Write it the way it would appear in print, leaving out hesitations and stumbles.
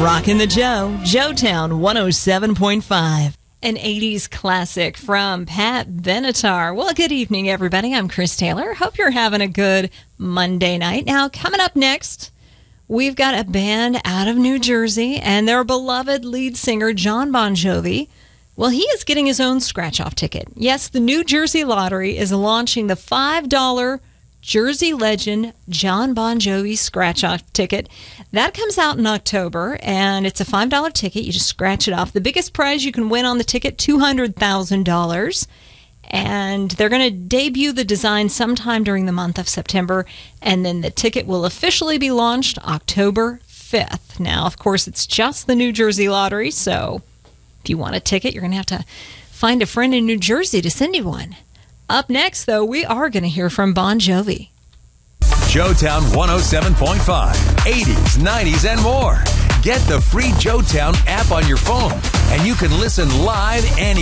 Rockin' the Joe, Joetown 107.5. An 80s classic from Pat Benatar. Well, good evening, everybody. I'm Chris Taylor. Hope you're having a good Monday night. Now, coming up next, we've got a band out of New Jersey and their beloved lead singer, Jon Bon Jovi. Well, he is getting his own scratch-off ticket. Yes, the New Jersey Lottery is launching the $5 Jersey legend Jon Bon Jovi scratch-off ticket. That comes out in October, and it's a $5 ticket. You just scratch it off. The biggest prize you can win on the ticket, $200,000. And they're going to debut the design sometime during the month of September, and then the ticket will officially be launched October 5th. Now, of course, it's just the New Jersey Lottery, so if you want a ticket, you're going to have to find a friend in New Jersey to send you one. Up next, though, we are going to hear from Bon Jovi. Joetown 107.5, 80s, 90s, and more. Get the free Joetown app on your phone, and you can listen live